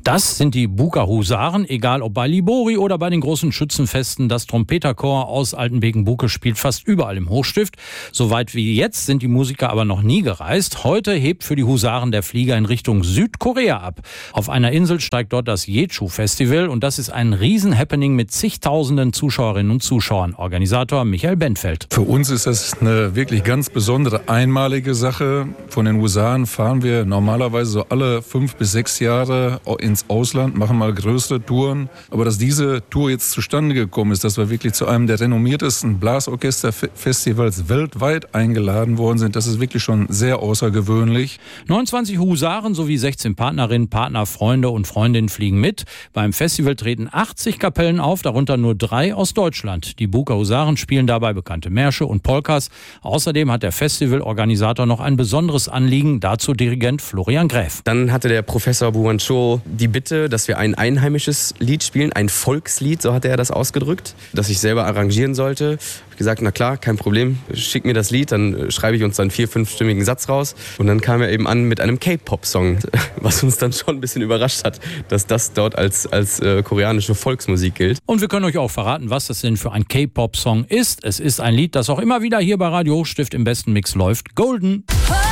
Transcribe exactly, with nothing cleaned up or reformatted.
Das sind die Buker Husaren, egal ob bei Libori oder bei den großen Schützenfesten. Das Trompeterchor aus Altenbeken-Buke spielt fast überall im Hochstift. Soweit wie jetzt sind die Musiker aber noch nie gereist. Heute hebt für die Husaren der Flieger in Richtung Südkorea ab. Auf einer Insel steigt dort das Jeju-Festival und das ist ein Riesen-Happening mit zigtausenden Zuschauerinnen und Zuschauern. Organisator Michael Benfeld. Für uns ist das eine wirklich ganz besondere, einmalige Sache. Von den Husaren fahren wir normalerweise so alle fünf bis sechs Jahre ins Ausland, machen mal größere Touren. Aber dass diese Tour jetzt zustande gekommen ist, dass wir wirklich zu einem der renommiertesten Blasorchesterfestivals weltweit eingeladen worden sind, das ist wirklich schon sehr außergewöhnlich. neunundzwanzig Husaren sowie sechzehn Partnerinnen, Partner, Freunde und Freundinnen fliegen mit. Beim Festival treten achtzig Kapellen auf, darunter nur drei aus Deutschland. Die Buker Husaren spielen dabei bekannte Märsche und Polkas. Außerdem hat der Festivalorganisator noch ein besonderes Anliegen, dazu Dirigent Florian Gräf. Dann hatte der Professor Buwan Cho die Bitte, dass wir ein einheimisches Lied spielen, ein Volkslied, so hat er das ausgedrückt, das ich selber arrangieren sollte. Ich habe gesagt, na klar, kein Problem, schick mir das Lied, dann schreibe ich uns dann vier, fünfstimmigen Satz raus. Und dann kam er eben an mit einem K-Pop-Song, was uns dann schon ein bisschen überrascht hat, dass das dort als, als äh, koreanische Volksmusik gilt. Und wir können euch auch verraten, was das denn für ein K-Pop-Song ist. Es ist ein Lied, das auch immer wieder hier bei Radio Hochstift im besten Mix läuft. Golden.